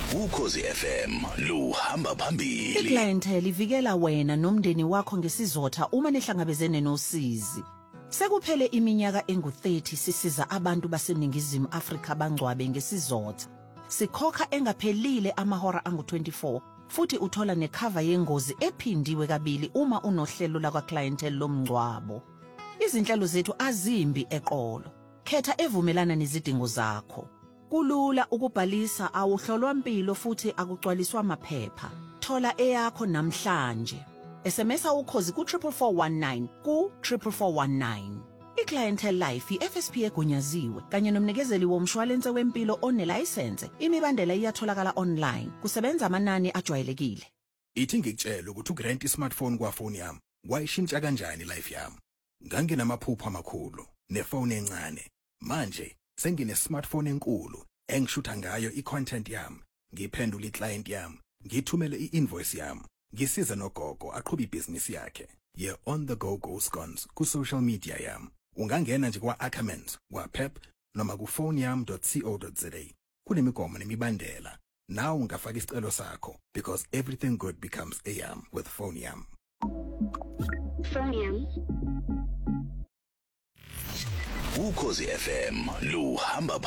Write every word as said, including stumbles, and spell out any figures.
Ukhozi F M luhamba phambili. Iclientele ivikela wena nomndeni wakho ngesizotha uma nihlangabezene nosizi. Sekuphele iminyaka engu thirty sisiza abantu baseningizimu Afrika bangcwabe ngesizotha. Sikhokha engaphelile amahora angu twenty-four futhi uthola necover yengozi ephindiwe kabili uma unohlelo lakwa clientele lomngcwabo. Izinhlelo zethu azimbi eqolo. Khetha evumelana nezidingo zakho. Kulula ukubhalisa awuhlolwa impilo futhi akugcwaliswa amaphepha. Thola eyakho namhlanje. S M S ukhozi ku four four one nine ku four four one nine. iClientele Life i-F S P egunyaziwe kanye nomnikezeli womshwalense wempilo onelicense. Imibandela iyatholakala online. Kusebenza amanani ajwayelekile. Ithi ngikutshela ukuthi ugrant ismartphone kwa phone yami. Wayishintsha kanjani life yami? Nganginamaphupho amakhulu nefone encane. Manje sengine smartphone enkulu engishutha ngayo icontent yami, ngiphendula iclient yami, ngithumele iinvoice yami, ngisiza nogogo aqhubha ibusiness yakhe. Ye on the go go scones ku social media yami. Ungangena nje kwa Ackermans, kwa Pep noma ku phone yami dot co dot za. Kunemigomo nemibandela. Now ungafaka isicelo sakho because everything good becomes a yam with phone yam. Phone yam. Ukhozi F M luhamba